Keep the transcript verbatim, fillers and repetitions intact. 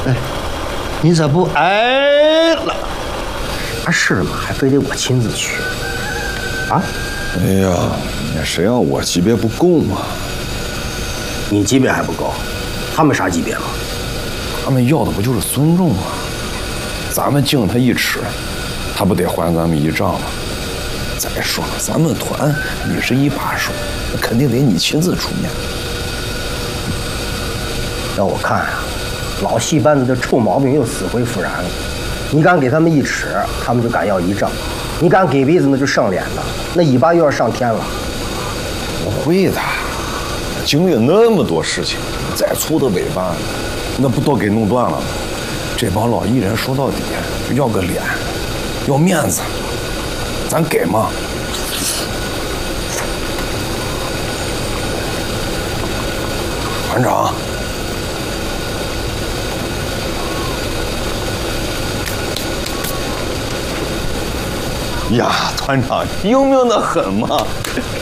哎，你咋不挨了？ 啥事嘛，还非得我亲自去？啊？ 哎呀，那谁让我级别不够嘛？ 你级别还不够，他们啥级别嘛？ 他们要的不就是尊重吗？咱们敬他一尺，他不得还咱们一丈吗？再说了，咱们团你是一把手，那肯定得你亲自出面。 让我看啊，老戏班子的臭毛病又死灰复燃了。你敢给他们一尺，他们就敢要一丈；你敢给鼻子，那就上脸了，那尾巴又要上天了。 不会的，经历了那么多事情，再粗的尾巴，那不都给弄断了吗？这帮老艺人说到底要个脸，要面子，咱给吗？团长。呀，团长英明的很嘛！